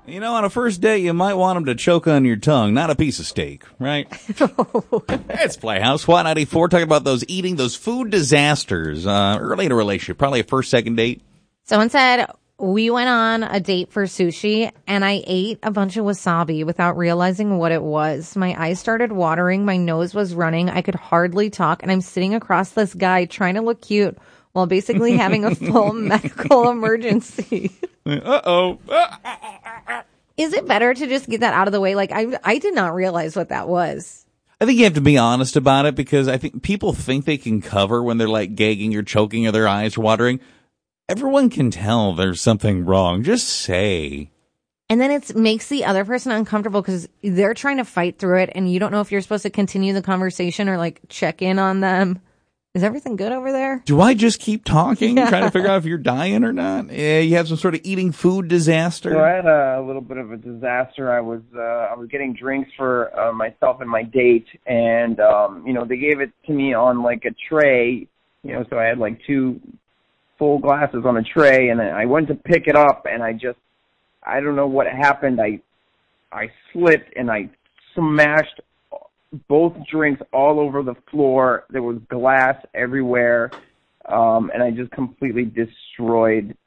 You know, on a first date, you might want them to choke on your tongue, not a piece of steak, right? It's Playhouse, SWAT 94, talking about those food disasters early in a relationship, probably a first, second date. Someone said, we went on a date for sushi, and I ate a bunch of wasabi without realizing what it was. My eyes started watering, my nose was running, I could hardly talk, and I'm sitting across this guy trying to look cute while basically having a full medical emergency. Uh-oh. Is it better to just get that out of the way? Like, I did not realize what that was. I think you have to be honest about it, because I think people think they can cover when they're like gagging or choking or their eyes are watering. Everyone can tell there's something wrong. Just say. And then it makes the other person uncomfortable because they're trying to fight through it, and you don't know if you're supposed to continue the conversation or like check in on them. Is everything good over there? Do I just keep talking, trying to figure out if you're dying or not? Yeah, you have some sort of eating food disaster? So I had a little bit of a disaster. I was getting drinks for myself and my date, and they gave it to me on like a tray. So I had like 2 full glasses on a tray, and I went to pick it up, and I don't know what happened. I slipped and I smashed both drinks all over the floor. There was glass everywhere, and I just completely destroyed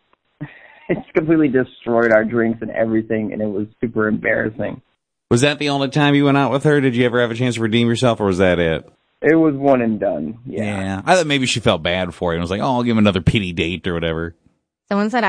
our drinks and everything, and it was super embarrassing. Was that the only time you went out with her? Did you ever have a chance to redeem yourself, or was that it? It was one and done. Yeah. I thought maybe she felt bad for you and was like, oh, I'll give him another pity date or whatever. Someone said,